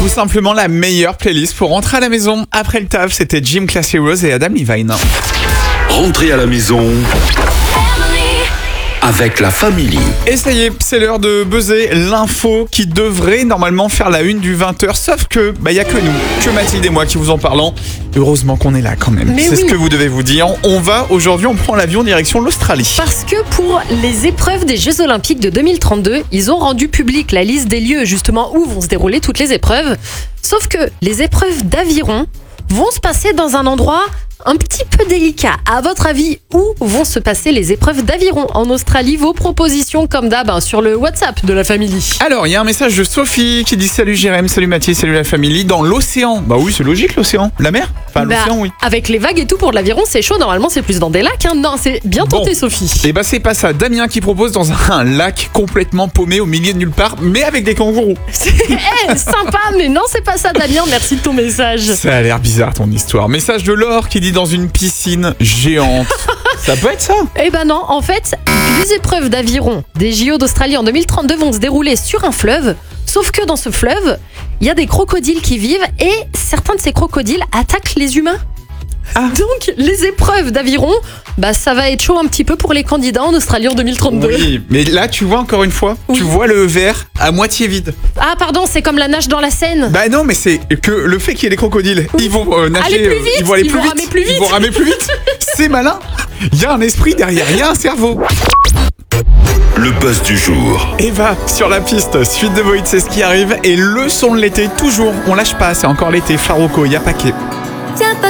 ou simplement la meilleure playlist pour rentrer à la maison. Après le taf, c'était Gym Classy Rose et Adam Levine. Rentrez à la maison avec la famille. Et ça y est, c'est l'heure de buzzer l'info qui devrait normalement faire la une du 20h. Sauf que, y a que nous, que Mathilde et moi qui vous en parlons. Heureusement qu'on est là quand même. C'est ce que vous devez vous dire. Aujourd'hui, on prend l'avion direction l'Australie. Parce que pour les épreuves des Jeux Olympiques de 2032, ils ont rendu public la liste des lieux justement où vont se dérouler toutes les épreuves. Sauf que les épreuves d'aviron vont se passer dans un endroit un petit peu délicat. À votre avis, où vont se passer les épreuves d'aviron en Australie? Vos propositions comme d'hab sur le WhatsApp de la famille. Alors, il y a un message de Sophie qui dit « Salut Jérém, salut Mathieu, salut la famille ». Dans l'océan. Bah oui, c'est logique l'océan. La mer? Enfin, l'océan, oui. Avec les vagues et tout pour de l'aviron, c'est chaud. Normalement, c'est plus dans des lacs. Non, c'est bien tenté, Sophie. Et c'est pas ça. Damien qui propose dans un lac complètement paumé au milieu de nulle part, mais avec des kangourous. Sympa, mais non, c'est pas ça, Damien. Merci de ton message. Ça a l'air bizarre ton histoire. Message de Laure qui dit dans une piscine géante. Ça peut être ça? Non, en fait, les épreuves d'aviron des JO d'Australie en 2032 vont se dérouler sur un fleuve. Sauf que dans ce fleuve, il y a des crocodiles qui vivent et certains de ces crocodiles attaquent les humains. Donc, les épreuves d'aviron, ça va être chaud un petit peu pour les candidats en Australie en 2032. Oui, mais là, tu vois encore une fois, tu vois le verre à moitié vide. Ah, pardon, c'est comme la nage dans la Seine. Non, mais c'est que le fait qu'il y ait des crocodiles, ils vont nager, aller plus vite, ils vont ramer plus vite. Ils vont ramer plus vite. C'est malin. Il y a un esprit derrière, il y a un cerveau. Le buzz du jour. Eva sur la piste, suite de Void, c'est ce qui arrive. Et le son de l'été, toujours, on lâche pas, c'est encore l'été. Faroko, Y'a Paquet.